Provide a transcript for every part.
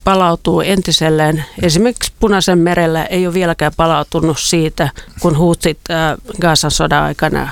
palautuu entiselleen. Esimerkiksi Punaisen merellä ei ole vieläkään palautunut siitä, kun Houthit Gazan sodan aikana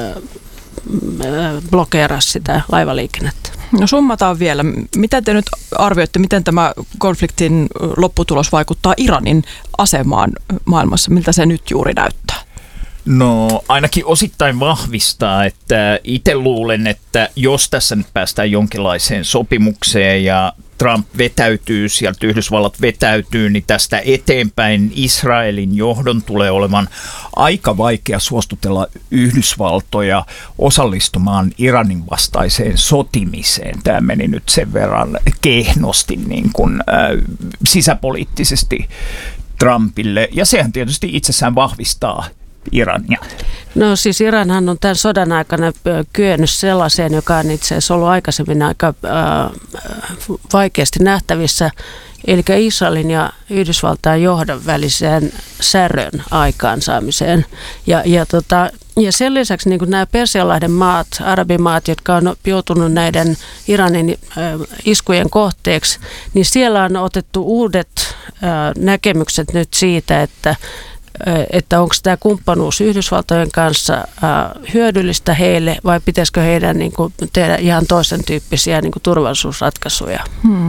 blokeerasi sitä laivaliikennettä. No summataan vielä. Mitä te nyt arvioitte, miten tämä konfliktin lopputulos vaikuttaa Iranin asemaan maailmassa? Miltä se nyt juuri näyttää? No ainakin osittain vahvistaa, että itse luulen, että jos tässä nyt päästään jonkinlaiseen sopimukseen ja Trump vetäytyy, sieltä Yhdysvallat vetäytyy, niin tästä eteenpäin Israelin johdon tulee olevan aika vaikea suostutella Yhdysvaltoja osallistumaan Iranin vastaiseen sotimiseen. Tämä meni nyt sen verran kehnosti niin kuin, sisäpoliittisesti Trumpille, ja sehän tietysti itsessään vahvistaa Irania. No siis Iranhan on tämän sodan aikana kyennyt sellaiseen, joka on itse asiassa ollut aikaisemmin aika vaikeasti nähtävissä, eli Israelin ja Yhdysvaltain johdon väliseen särön aikaansaamiseen. Ja sen lisäksi niin kuin nämä Persianlahden maat, arabimaat, jotka on joutunut näiden Iranin iskujen kohteeksi, niin siellä on otettu uudet näkemykset nyt siitä, että onko tämä kumppanuus Yhdysvaltojen kanssa hyödyllistä heille vai pitäisikö heidän niin kuin, tehdä ihan toisen tyyppisiä niin kuin turvallisuusratkaisuja.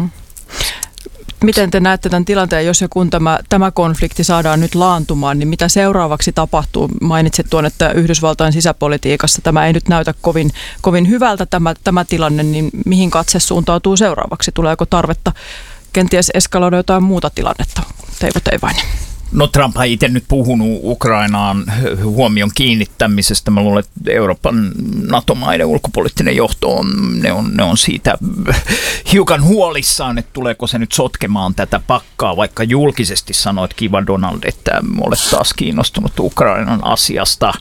Miten te näette tämän tilanteen, jos ja kun tämä konflikti saadaan nyt laantumaan, niin mitä seuraavaksi tapahtuu? Mainitsit tuon, että Yhdysvaltain sisäpolitiikassa tämä ei nyt näytä kovin hyvältä tämä tilanne, niin mihin katse suuntautuu seuraavaksi? Tuleeko tarvetta kenties eskaloida jotain muuta tilannetta? Teivo Teivainen. No Trump on itse nyt puhunut Ukrainaan huomion kiinnittämisestä. Mä luulen, että Euroopan NATO-maiden ulkopoliittinen johto ne on siitä hiukan huolissaan, että tuleeko se nyt sotkemaan tätä pakkaa, vaikka julkisesti sanoit kiva Donald, että olet taas kiinnostunut Ukrainan asiasta.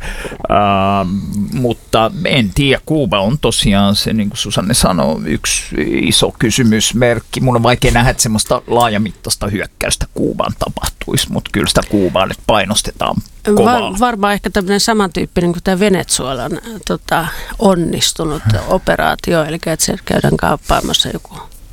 Mutta en tiedä, Kuuba on tosiaan se, niin kuin Susanne sanoi, yksi iso kysymysmerkki. Mun on vaikea nähdä, että semmoista laajamittaista hyökkäystä Kuubaan tapahtuisi, mutta kyllä sitä Kuubaa nyt painostetaan kovaa. Varmaan ehkä tämmöinen samantyyppinen kuin tämä Venezuelan onnistunut operaatio, eli että siellä käydään kauppaamassa joku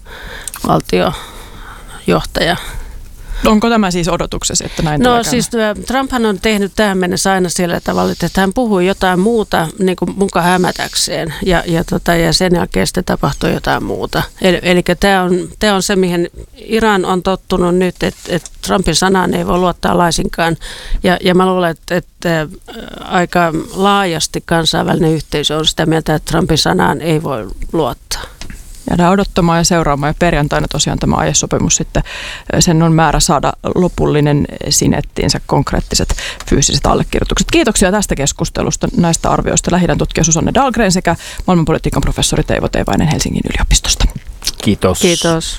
valtiojohtaja. Onko tämä siis odotuksesi, että näin tulee? No siis Trumphan on tehnyt tähän mennessä aina sillä tavalla, että hän puhuu jotain muuta niin kuin muka hämätäkseen ja sen jälkeen sitten tapahtuu jotain muuta. Eli tämä on se, mihin Iran on tottunut nyt, että Trumpin sanaan ei voi luottaa laisinkaan. Ja mä luulen, että aika laajasti kansainvälinen yhteisö on sitä mieltä, että Trumpin sanaan ei voi luottaa. Jäädään odottamaan ja seuraamaan, ja perjantaina tosiaan tämä aiesopimus sitten, sen on määrä saada lopullinen sinettiinsä konkreettiset fyysiset allekirjoitukset. Kiitoksia tästä keskustelusta, näistä arvioista Lähi-idän tutkija Susanne Dahlgren sekä maailmanpolitiikan professori Teivo Teivainen Helsingin yliopistosta. Kiitos. Kiitos.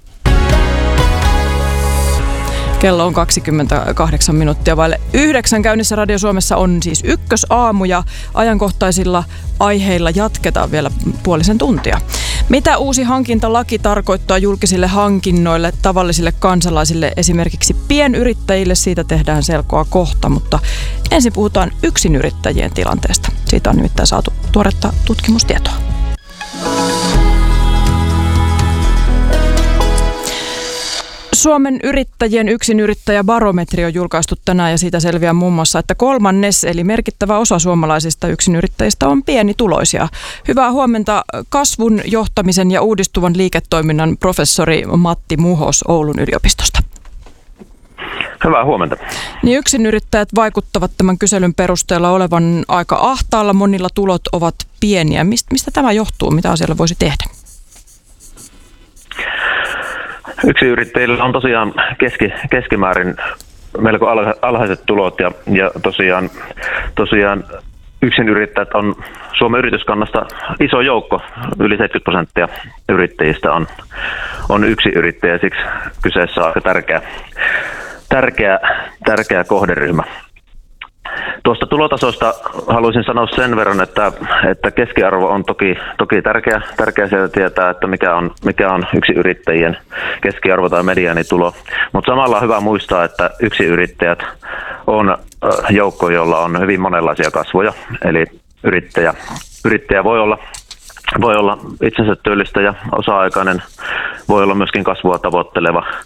Kello on 28 minuuttia vaille 9. Käynnissä Radio Suomessa on siis Ykkösaamu ja ajankohtaisilla aiheilla jatketaan vielä puolisen tuntia. Mitä uusi hankintalaki tarkoittaa julkisille hankinnoille, tavallisille kansalaisille, esimerkiksi pienyrittäjille? Siitä tehdään selkoa kohta, mutta ensin puhutaan yksinyrittäjien tilanteesta. Siitä on nimittäin saatu tuoretta tutkimustietoa. Suomen yrittäjien yksinyrittäjäbarometri on julkaistu tänään ja siitä selviää muun muassa, että 1/3 eli merkittävä osa suomalaisista yksinyrittäjistä on pienituloisia. Hyvää huomenta kasvun, johtamisen ja uudistuvan liiketoiminnan professori Matti Muhos Oulun yliopistosta. Hyvää huomenta. Niin yksinyrittäjät vaikuttavat tämän kyselyn perusteella olevan aika ahtaalla, monilla tulot ovat pieniä. Mistä tämä johtuu? Mitä asialle voisi tehdä? Yksinyrittäjillä on tosiaan keskimäärin melko alhaiset tulot ja tosiaan yksinyrittäjät on Suomen yrityskannasta iso joukko, yli 70% yrittäjistä on yksinyrittäjä, siksi kyseessä on aika tärkeä kohderyhmä. Tuosta tulotasosta haluaisin sanoa sen verran, että keskiarvo on toki tärkeä sieltä tietää, että mikä on yksinyrittäjien keskiarvo tai mediaanitulo. Mutta samalla on hyvä muistaa, että yksinyrittäjät on joukko, jolla on hyvin monenlaisia kasvoja. Eli yrittäjä voi olla voi olla itsensä työllistäjä, osa-aikainen, voi olla myöskin kasvua tavoitteleva